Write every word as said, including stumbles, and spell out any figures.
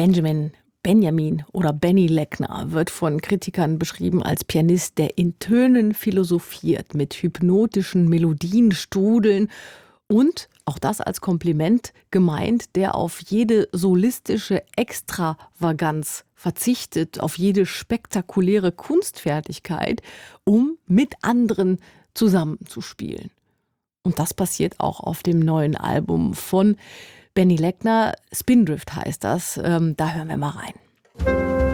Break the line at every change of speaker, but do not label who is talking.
Benjamin Benjamin oder Benny Leckner wird von Kritikern beschrieben als Pianist, der in Tönen philosophiert, mit hypnotischen Melodien strudeln und, auch das als Kompliment gemeint, der auf jede solistische Extravaganz verzichtet, auf jede spektakuläre Kunstfertigkeit, um mit anderen zusammenzuspielen. Und das passiert auch auf dem neuen Album von Benny Leckner. Spindrift heißt das. Ähm, da hören wir mal rein.